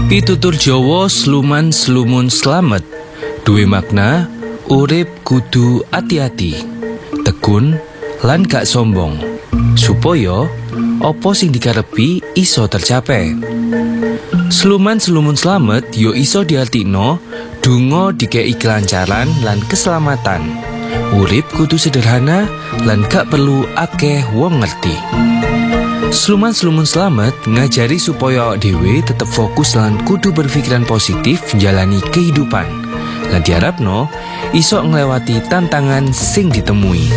Pitutur Jawa Sluman Slumun Slamet duwe makna urip kudu ati-ati, tekun lan gak sombong, supaya apa sing dikarepi iso tercapai. Sluman Slumun Slamet yo iso diartikno donga dikei kelancaran lan keselamatan. Urip kudu sederhana lan gak perlu akeh wong ngerti. Sluman Slumun Slamet ngajari supaya dhewe tetep fokus lan kudu berpikiran positif jalani kehidupan. Lan diharapno iso nglewati tantangan sing ditemui.